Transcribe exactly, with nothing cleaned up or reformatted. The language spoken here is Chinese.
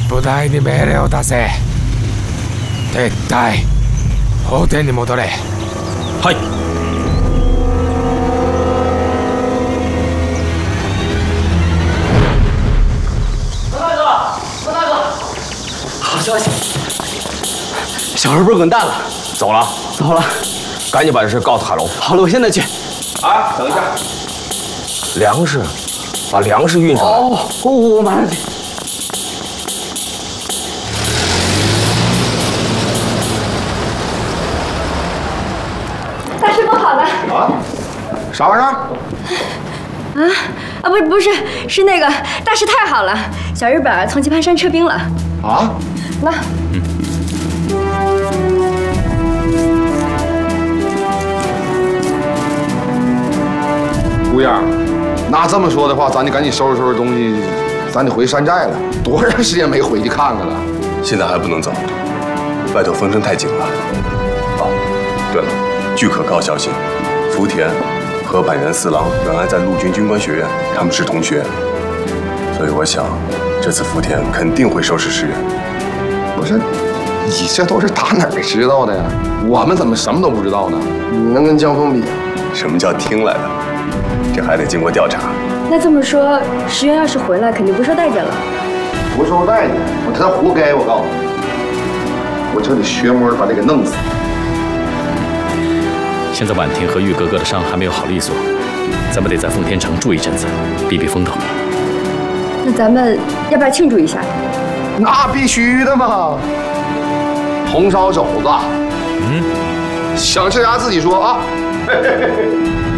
部隊に命令を出せ。撤退。法廷に戻れ。 はい。 何大哥，何大哥，好消息，小二不是滚蛋了， 走了， 走了。 赶紧把这事告诉海龙。 好了，我现在去。 哎，等一下，粮食，把粮食运上来。 哦，我我马上去。 大师傅好了啊？啥玩意儿？ 啊啊不是不是是那个大师太好了，小日本从棋盘山撤兵了。 啊？ 来。嗯。 姑爷，那这么说的话，咱就赶紧收拾收拾东西，咱得回山寨了。多长时间没回去看看了？ 现在还不能走，外头风声太紧了。哦，对了。 据可靠消息，福田和板垣四郎原来在陆军军官学院，他们是同学，所以我想，这次福田肯定会收拾石原。 不是，你这都是打哪儿知道的呀？我们怎么什么都不知道呢？你能跟江峰比？ 什么叫听来的？这还得经过调查。 那这么说，石原要是回来，肯定不受待见了。 不受待见，我他活该！我告诉你，我这得学摸把他给弄死。 现在婉婷和玉格格的伤还没有好利索，咱们得在奉天城住一阵子，避避风头。 那咱们要不要庆祝一下？ 那必须的嘛！红烧肘子， 嗯， 想吃啥自己说啊！嘿嘿嘿嘿